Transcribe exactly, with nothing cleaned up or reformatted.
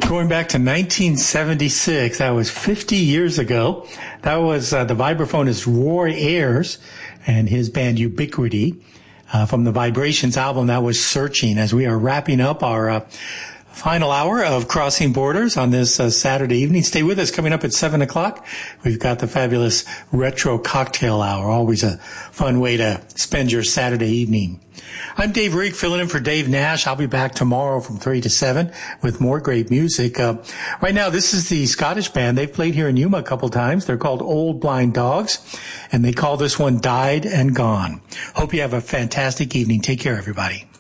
Going back to nineteen seventy-six, that was fifty years ago. That was uh, the vibraphonist Roy Ayers and his band Ubiquity uh, from the Vibrations album. That was Searching. As we are wrapping up our uh, final hour of Crossing Borders on this uh, Saturday evening. Stay with us. Coming up at seven o'clock, we've got the fabulous Retro Cocktail Hour. Always a fun way to spend your Saturday evening. I'm Dave Rigg, filling in for Dave Nash. I'll be back tomorrow from three to seven with more great music. Uh, right now, this is the Scottish band. They've played here in Yuma a couple times. They're called Old Blind Dogs, and they call this one Died and Gone. Hope you have a fantastic evening. Take care, everybody.